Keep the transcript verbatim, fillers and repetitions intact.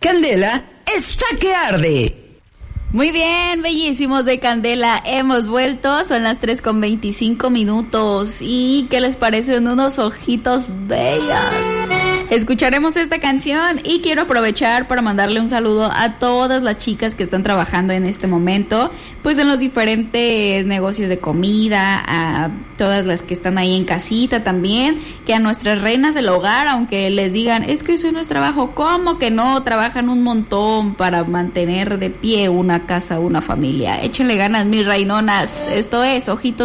Candela está que arde. Muy bien, bellísimos de Candela, hemos vuelto, son las tres con veinticinco minutos. ¿Y qué les parecen unos ojitos bellos? Escucharemos esta canción y quiero aprovechar para mandarle un saludo a todas las chicas que están trabajando en este momento, pues en los diferentes negocios de comida, a todas las que están ahí en casita también, que a nuestras reinas del hogar, aunque les digan, es que eso no es trabajo, ¿cómo que no? Trabajan un montón para mantener de pie una casa, una familia. Échenle ganas, mis reinonas. Esto es Ojitos